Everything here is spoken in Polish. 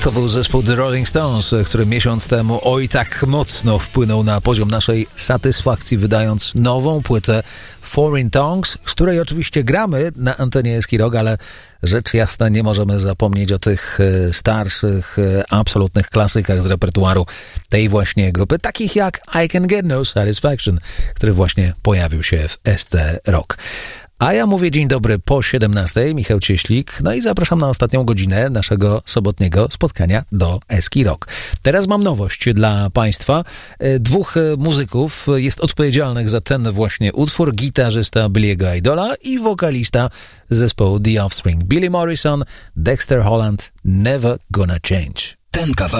To był zespół The Rolling Stones, który miesiąc temu oj tak mocno wpłynął na poziom naszej satysfakcji, wydając nową płytę Foreign Tongues, z której oczywiście gramy na antenie Eski Rock, ale rzecz jasna nie możemy zapomnieć o tych starszych, absolutnych klasykach z repertuaru tej właśnie grupy, takich jak I Can Get No Satisfaction, który właśnie pojawił się w SC Rock. A ja mówię dzień dobry po 17:00, Michał Cieślik, no i zapraszam na ostatnią godzinę naszego sobotniego spotkania do Eski Rock. Teraz mam nowość dla Państwa. Dwóch muzyków jest odpowiedzialnych za ten właśnie utwór, gitarzysta Billy'ego Idola i wokalista zespołu The Offspring, Billy Morrison, Dexter Holland, Never Gonna Change. Ten kawałek